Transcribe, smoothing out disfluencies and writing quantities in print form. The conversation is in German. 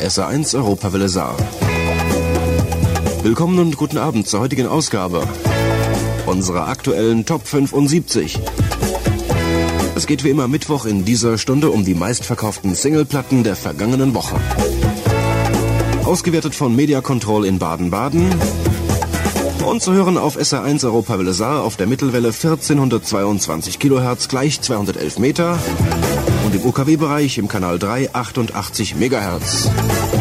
SR1 Europawelle Saar. Willkommen und guten Abend zur heutigen Ausgabe unserer aktuellen Top 75. Es geht wie immer Mittwoch in dieser Stunde um die meistverkauften Singleplatten der vergangenen Woche. Ausgewertet von Media Control in Baden-Baden und zu hören auf SR1 Europawelle Saar auf der Mittelwelle 1422 kHz gleich 211 Meter und im UKW-Bereich im Kanal 3 88 MHz.